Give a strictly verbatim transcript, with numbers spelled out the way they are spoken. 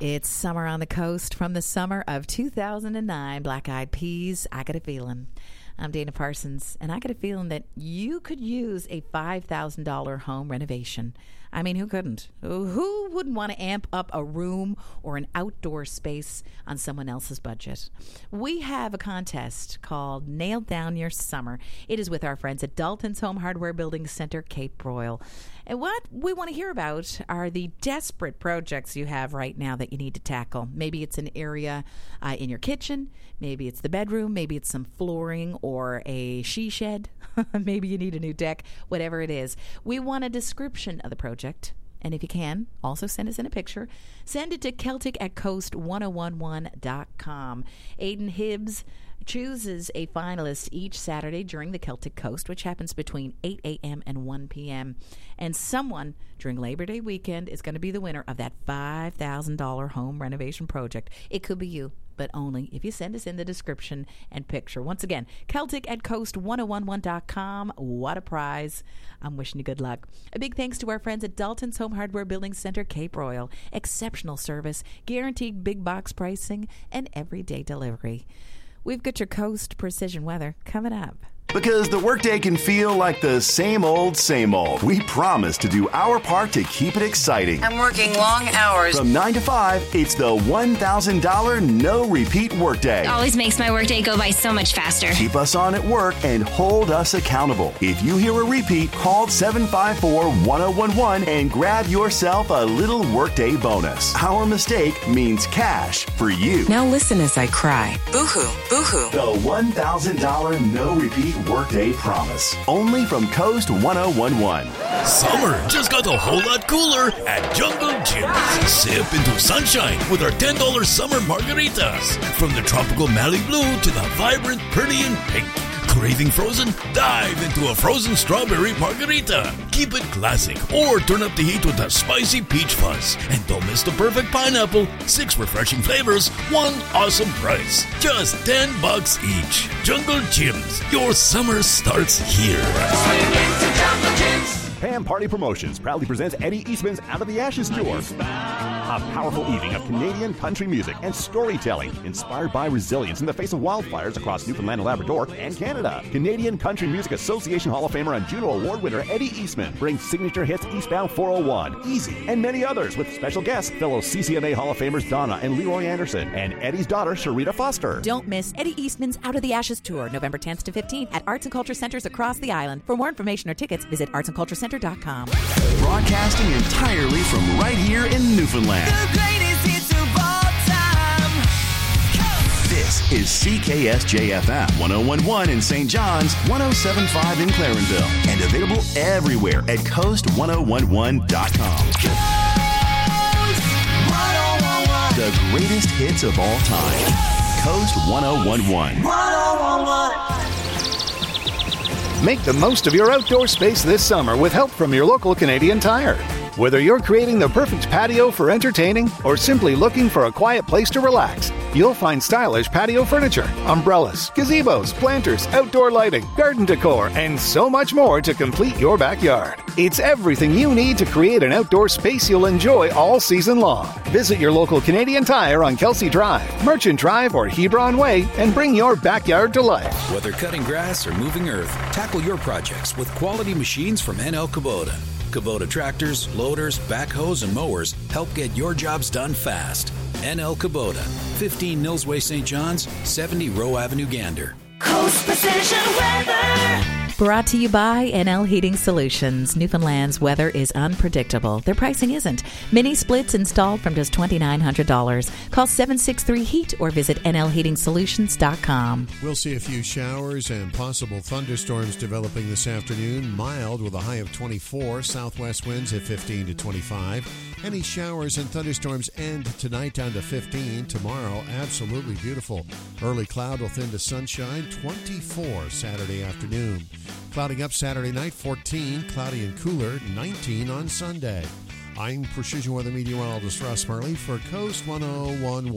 It's Summer on the Coast from the summer of two thousand nine. Black Eyed Peas, I Got a Feeling. I'm Dana Parsons, and I got a feeling that you could use a five thousand dollars home renovation. I mean, who couldn't? Who wouldn't want to amp up a room or an outdoor space on someone else's budget? We have a contest called Nail Down Your Summer. It is with our friends at Dalton's Home Hardware Building Center, Cape Royal. And what we want to hear about are the desperate projects you have right now that you need to tackle. Maybe it's an area uh, in your kitchen. Maybe it's the bedroom. Maybe it's some flooring or a she shed. Maybe you need a new deck. Whatever it is. We want a description of the project. And if you can, also send us in a picture. Send it to Celtic at coast ten eleven dot com. Aidan Hibbs chooses a finalist each Saturday during the Celtic Coast, which happens between eight a.m. and one p.m. And someone during Labor Day weekend is going to be the winner of that five thousand dollars home renovation project. It could be you, but only if you send us in the description and picture. Once again, Celtic at coast ten eleven dot com. What a prize. I'm wishing you good luck. A big thanks to our friends at Dalton's Home Hardware Building Center, Cape Royal. Exceptional service, guaranteed big box pricing, and everyday delivery. We've got your Coast Precision Weather coming up. Because the workday can feel like the same old, same old. We promise to do our part to keep it exciting. I'm working long hours. From nine to five, it's the one thousand dollars no-repeat workday. Always makes my workday go by so much faster. Keep us on at work and hold us accountable. If you hear a repeat, call seven five four, one oh one one and grab yourself a little workday bonus. Our mistake means cash for you. Now listen as I cry. Boo-hoo, boo-hoo. The one thousand dollars no-repeat workday promise. Only from Coast ten eleven. Summer just got a whole lot cooler at Jungle Gyms. Sip into sunshine with our ten dollars summer margaritas. From the tropical Mali Blue to the vibrant Perdian Pink. Craving frozen? Dive into a frozen strawberry margarita. Keep it classic or turn up the heat with a spicy peach fuzz. And don't miss the perfect pineapple. Six refreshing flavors, one awesome price. Just ten bucks each. Jungle Gyms. Your summer starts here. Pam Party Promotions proudly presents Eddie Eastman's Out of the Ashes Tour. A powerful evening of Canadian country music and storytelling inspired by resilience in the face of wildfires across Newfoundland and Labrador and Canada. Canadian Country Music Association Hall of Famer and Juno Award winner Eddie Eastman brings signature hits Eastbound four oh one, Easy, and many others with special guests, fellow C C M A Hall of Famers Donna and Leroy Anderson, and Eddie's daughter Sharita Foster. Don't miss Eddie Eastman's Out of the Ashes Tour, November tenth to fifteenth at Arts and Culture Centers across the island. For more information or tickets, visit arts and culture center dot com. Broadcasting entirely from right here in Newfoundland. The greatest hits of all time. This is C K S J F M ten eleven in Saint John's, ten seventy-five in Clarenville, and available everywhere at coast ten eleven dot com. The greatest hits of all time. Coast ten eleven. Make the most of your outdoor space this summer with help from your local Canadian Tire. Whether you're creating the perfect patio for entertaining or simply looking for a quiet place to relax, you'll find stylish patio furniture, umbrellas, gazebos, planters, outdoor lighting, garden decor, and so much more to complete your backyard. It's everything you need to create an outdoor space you'll enjoy all season long. Visit your local Canadian Tire on Kelsey Drive, Merchant Drive, or Hebron Way and bring your backyard to life. Whether cutting grass or moving earth, tackle your projects with quality machines from N L Kubota. Kubota tractors, loaders, backhoes, and mowers help get your jobs done fast. N L Kubota, fifteen Millsway Saint John's, seventy Rowe Avenue, Gander. Coast Precision Weather. Brought to you by N L Heating Solutions. Newfoundland's weather is unpredictable. Their pricing isn't. Mini splits installed from just two thousand nine hundred dollars. Call seven six three heat or visit N L heating solutions dot com. We'll see a few showers and possible thunderstorms developing this afternoon. Mild with a high of twenty-four. Southwest winds at fifteen to twenty-five. Any showers and thunderstorms end tonight down to fifteen. Tomorrow, absolutely beautiful. Early cloud will thin to sunshine. twenty-four Saturday afternoon. Clouding up Saturday night, fourteen. Cloudy and cooler, nineteen on Sunday. I'm Precision Weather Meteorologist Russ Marley for Coast ten eleven.